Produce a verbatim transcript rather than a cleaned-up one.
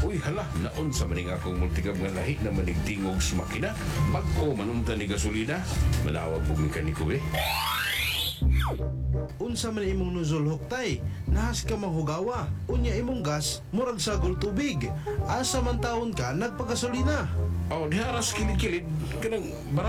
Uy, hala, naon sa maning akong multikab nga lahi na manigtingog sa makina. Pag-o manunta ni gasolina, manawag po mekaniko eh. Unsa man imong nuzul huktay, nahas ka manghugawa. Unya imong gas, murag sagol tubig. Asa man taon ka, nagpagasolina. Oh, diharas kilid-kilid, kanang